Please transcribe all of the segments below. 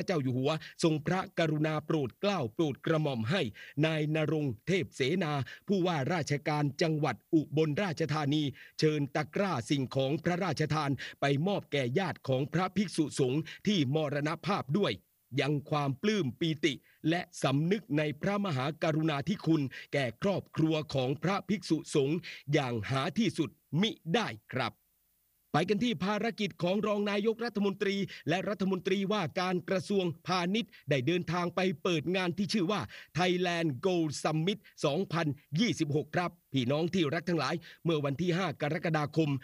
เจ้าอยู่หัวทรงพระกรุณาโปรดเกล้าโปรดกระหม่อมให้นายณรงค์เทพเสนาผู้ว่าราชการจังหวัดอุบลราชธานีเชิญตะกร้าสิ่งของพระราชทานไปมอบแก่ญาติของพระภิกษุสงฆ์ที่มรณภาพด้วยยังความปลื้มปีติและสำนึกในพระมหากรุณาธิคุณแก่ครอบครัวของพระภิกษุสงฆ์อย่างหาที่สุดมิได้ครับไปกันที่ภารกิจของรองนายกรัฐมนตรีและรัฐมนตรีว่าการกระทรวงพาณิชย์ได้เดินทางไปเปิดงานที่ชื่อว่า Thailand Gold Summit 2026 ครับพี่น้องที่รักทั้งหลายเมื่อวันที่ 5 กรกฎาคม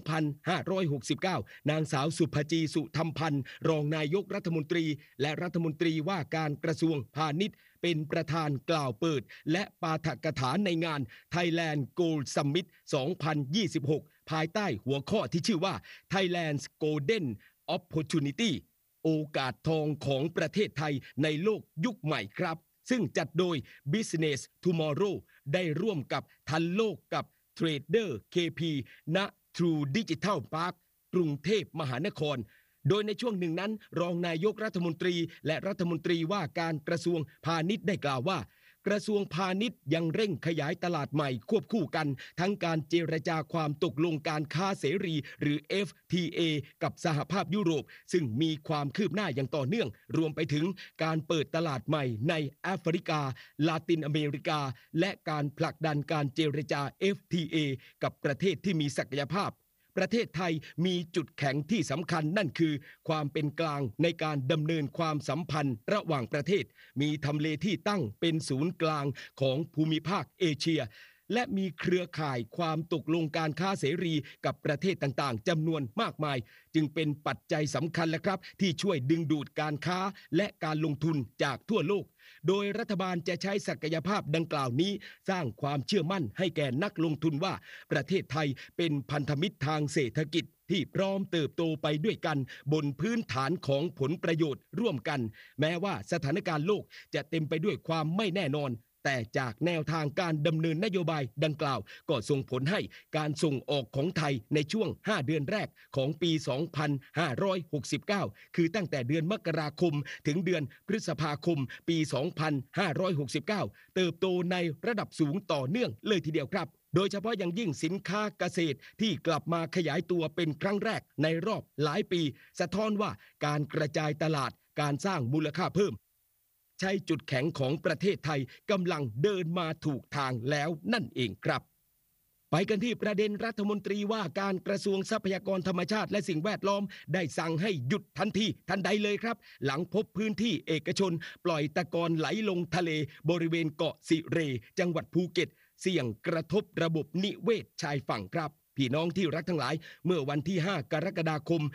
2569 นางสาวสุภจีสุธรรมพันธ์รองนายกรัฐมนตรีและรัฐมนตรีว่าการกระทรวงพาณิชย์เป็นประธานกล่าวเปิดและปาฐกถาในงาน Thailand Gold Summit 2026 ภายใต้หัวข้อที่ชื่อว่า Thailand's Golden Opportunity โอกาสทองของประเทศไทยในโลกยุคใหม่ครับซึ่งจัดโดย Business Tomorrow ได้ร่วมกับทันโลกกับ Trader KP ณ True Digital Park กรุงเทพมหานครโดยในช่วงหนึ่งนั้นรองนายกรัฐมนตรีและรัฐมนตรีว่าการกระทรวงพาณิชย์ได้กล่าวว่ากระทรวงพาณิชย์ยังเร่งขยายตลาดใหม่ควบคู่กันทั้งการเจรจาความตกลงการค้าเสรีหรือ FTA กับสหภาพยุโรปซึ่งมีความคืบหน้าอย่างต่อเนื่องรวมไปถึงการเปิดตลาดใหม่ในแอฟริกาลาตินอเมริกาและการผลักดันการเจรจา FTA กับประเทศที่มีศักยภาพประเทศไทยมีจุดแข็งที่สำคัญนั่นคือความเป็นกลางในการดำเนินความสัมพันธ์ระหว่างประเทศมีทำเลที่ตั้งเป็นศูนย์กลางของภูมิภาคเอเชียและมีเครือข่ายความตกลงการค้าเสรีกับประเทศต่างๆจำนวนมากมายจึงเป็นปัจจัยสำคัญและครับที่ช่วยดึงดูดการค้าและการลงทุนจากทั่วโลกโดยรัฐบาลจะใช้ศักยภาพดังกล่าวนี้สร้างความเชื่อมั่นให้แก่นักลงทุนว่าประเทศไทยเป็นพันธมิตรทางเศรษฐกิจที่พร้อมเติบโตไปด้วยกันบนพื้นฐานของผลประโยชน์ร่วมกันแม้ว่าสถานการณ์โลกจะเต็มไปด้วยความไม่แน่นอนแต่จากแนวทางการดำเนินนโยบายดังกล่าวก็ส่งผลให้การส่งออกของไทยในช่วง5เดือนแรกของปี 2569 คือตั้งแต่เดือนมกราคมถึงเดือนพฤษภาคมปี 2569 เติบโตในระดับสูงต่อเนื่องเลยทีเดียวครับโดยเฉพาะอย่างยิ่งสินค้าเกษตรที่กลับมาขยายตัวเป็นครั้งแรกในรอบหลายปีสะท้อนว่าการกระจายตลาดการสร้างมูลค่าเพิ่มใช้จุดแข็งของประเทศไทยกำลังเดินมาถูกทางแล้วนั่นเองครับไปกันที่ประเด็นรัฐมนตรีว่าการกระทรวงทรัพยากรธรรมชาติและสิ่งแวดล้อมได้สั่งให้หยุดทันทีทันใดเลยครับหลังพบพื้นที่เอกชนปล่อยตะกอนไหลลงทะเลบริเวณเกาะสิเรจังหวัดภูเก็ตเสี่ยงกระทบระบบนิเวศชายฝั่งครับพี่น้องที่รักทั้งหลายเมื่อวันที่ 5 กรกฎาคม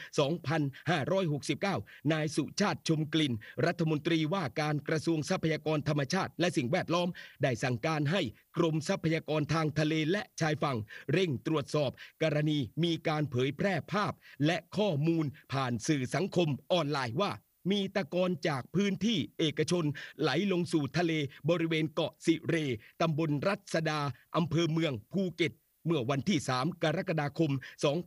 2569 นายสุชาติชมกลิ่นรัฐมนตรีว่าการกระทรวงทรัพยากรธรรมชาติและสิ่งแวดล้อมได้สั่งการให้กรมทรัพยากรทางทะเลและชายฝั่งเร่งตรวจสอบกรณีมีการเผยแพร่ภาพและข้อมูลผ่านสื่อสังคมออนไลน์ว่ามีตะกอนจากพื้นที่เอกชนไหลลงสู่ทะเลบริเวณเกาะสิเรตำบลรัศดาอำเภอเมืองภูเก็ตเมื่อวันที่ 3 กรกฎาคม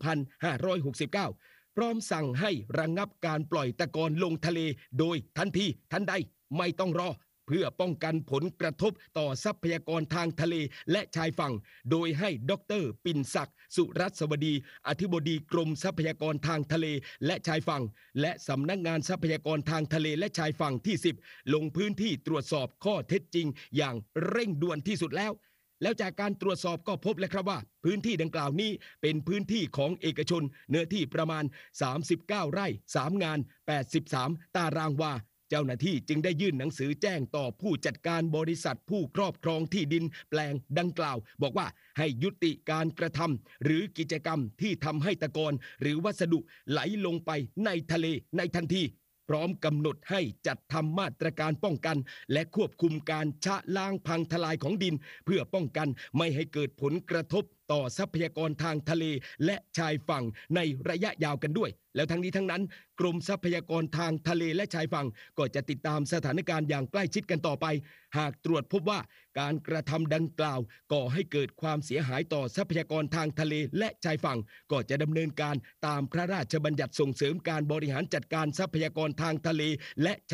2569 พร้อมสั่งให้ระงับการปล่อยตะกอนลงทะเลโดยทันทีทันใดไม่ต้องรอเพื่อป้องกันผลกระทบต่อทรัพยากรทางทะเลและชายฝั่งโดยให้ดร.ปิ่นศักดิ์สุรัสวดีอธิบดีกรมทรัพยากรทางทะเลและชายฝั่งและสำนักงานทรัพยากรทางทะเลและชายฝั่งที่ 10 ลงพื้นที่ตรวจสอบข้อเท็จจริงอย่างเร่งด่วนที่สุดแล้วจากการตรวจสอบก็พบแล้วครับว่าพื้นที่ดังกล่าวนี้เป็นพื้นที่ของเอกชนเนื้อที่ประมาณ39ไร่3งาน83ตารางวาเจ้าหน้าที่จึงได้ยื่นหนังสือแจ้งต่อผู้จัดการบริษัทผู้ครอบครองที่ดินแปลงดังกล่าวบอกว่าให้ยุติการกระทำหรือกิจกรรมที่ทำให้ตะกอนหรือวัสดุไหลลงไปในทะเลในทันทีพร้อมกำหนดให้จัดทำมาตรการป้องกันและควบคุมการชะล้างพังทลายของดินเพื่อป้องกันไม่ให้เกิดผลกระทบต่อทรัพยากรทางทะเลและชายฝั่งในระยะยาวกันด้วยแล้วทั้งนี้ทั้งนั้นกรมทรัพยากรทางทะเลและชายฝั่งก็จะติดตามสถานการณ์อย่างใกล้ชิดกันต่อไปหากตรวจพบว่าการกระทำดังกล่าวก่อให้เกิดความเสียหายต่อทรัพยากรทางทะเลและชายฝั่งก็จะดำเนินการตามพระราชบัญญัติส่งเสริมการบริหารจัดการทรัพยากรทางทะเลและ